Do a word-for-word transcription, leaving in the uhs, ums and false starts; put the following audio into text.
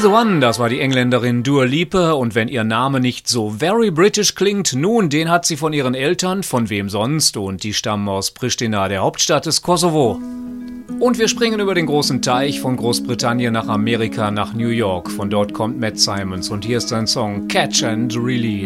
the One, das war die Engländerin Dua Lipa, und wenn ihr Name nicht so very British klingt, nun, den hat sie von ihren Eltern, von wem sonst, und die stammen aus Pristina, der Hauptstadt des Kosovo. Und wir springen über den großen Teich von Großbritannien nach Amerika, nach New York. Von dort kommt Matt Simons und hier ist sein Song Catch and Release.